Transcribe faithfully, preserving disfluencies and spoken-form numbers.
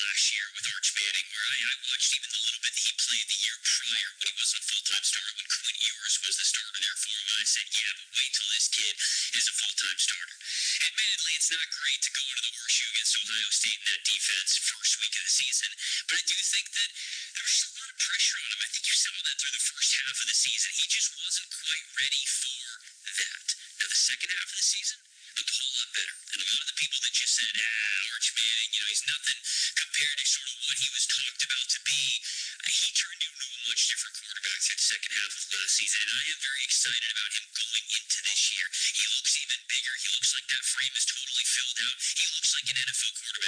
last year with Arch Manning, where I, I watched even the little bit that he played the year prior when he wasn't a full-time starter, when Quinn Ewers was the starter there for him. I said, yeah, but wait till this kid is a full-time starter. Admittedly, it's not great to go into the horseshoe against Ohio State in that defense first week of the season, but I do think that there was just a lot of pressure on him. I think you saw that through the first half of the season. He just wasn't quite ready for that. Now, the second half of the season looked a whole lot better. And a lot of the people that just said, ah, Arch Manning, you know, he's nothing compared to sort of what he was talked about to be, uh, he turned into a much different quarterback through the second half of last season. And I am very excited about him going into this year. He looks even bigger. He looks like that frame is totally filled out. He looks like an N F L quarterback.